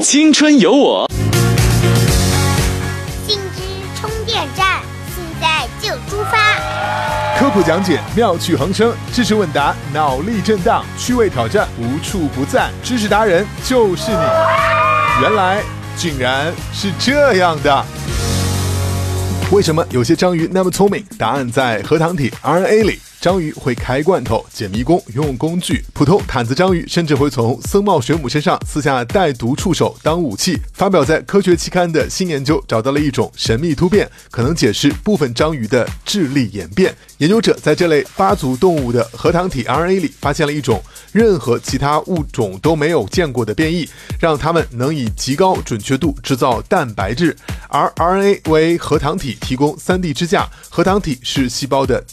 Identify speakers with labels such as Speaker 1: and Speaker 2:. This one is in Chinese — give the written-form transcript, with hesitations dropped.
Speaker 1: 青春有我，
Speaker 2: 信之充电站，现在就出发。
Speaker 3: 科普讲解，妙趣横生；知识问答，脑力震荡；趣味挑战，无处不在。知识达人就是你。原来竟然是这样的。为什么有些章鱼那么聪明？答案在核糖体 RNA 里。章鱼会开罐头、解迷宫、用工具，普通毯子章鱼甚至会从僧帽水母身上撕下带毒触手当武器。发表在科学期刊的新研究找到了一种神秘突变，可能解释部分章鱼的智力演变。研究者在这类8足动物的核糖体 RNA 里发现了一种任何其他物种都没有见过的变异，让它们能以极高准确度制造蛋白质。而 RNA 为核糖体提供3D支架，核糖体是细胞的